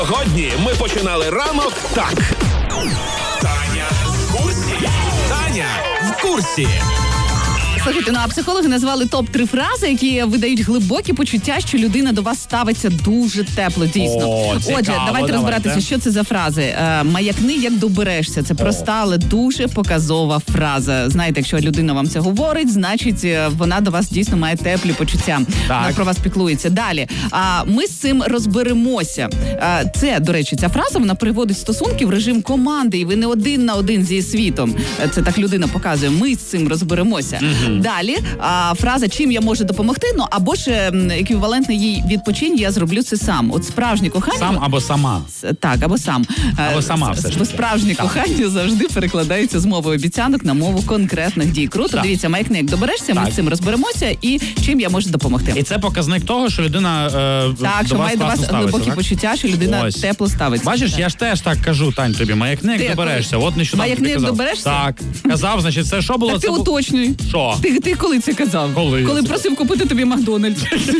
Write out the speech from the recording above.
Сьогодні ми починали ранок так. Таня в курсі. Таня в курсі. Слухайте, а психологи назвали топ-3 фрази, які видають глибокі почуття, що людина до вас ставиться дуже тепло, дійсно. Отже, давайте розбиратися, що це за фрази. Маякни, як доберешся. Це проста, але дуже показова фраза. Знаєте, якщо людина вам це говорить, значить вона до вас дійсно має теплі почуття. Так. Вона про вас піклується. Далі. Ми з цим розберемося. Це, до речі, ця фраза, вона приводить стосунки в режим команди, і ви не один на один зі світом. Це так людина показує. Ми з цим розберемося. Далі, фраза «чим я можу допомогти», ну або ж еквівалентний їй «відпочинь, я зроблю це сам». От справжнє кохання... Сам або сама. Так, або сам. Або сама все ж таки. Справжнє кохання завжди перекладається з мови обіцянок на мову конкретних дій. Круто, так. Дивіться, маякни, як доберешся, ми з цим розберемося і чим я можу допомогти. І це показник того, що людина так, що має до вас глибокі почуття, що людина тепло ставиться. Бачиш, я ж теж так кажу, Тань, тобі, маякни, як доберешся. От нещодавно маякни, тобі казав. як доберешся? Так, казав, значить, це що було? Так ти уточнюй. Що? Ти коли це казав? Коли просив купити тобі Макдональдс.